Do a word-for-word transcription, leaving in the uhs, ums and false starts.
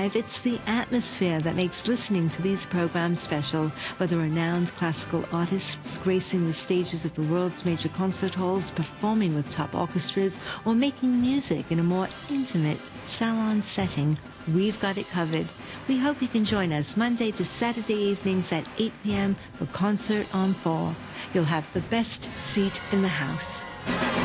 live, it's the atmosphere that makes listening to these programs special. Whether renowned classical artists gracing the stages of the world's major concert halls, performing with top orchestras, or making music in a more intimate salon setting, we've got it covered. We hope you can join us Monday to Saturday evenings at eight p.m. for Concert on four. You'll have the best seat in the house.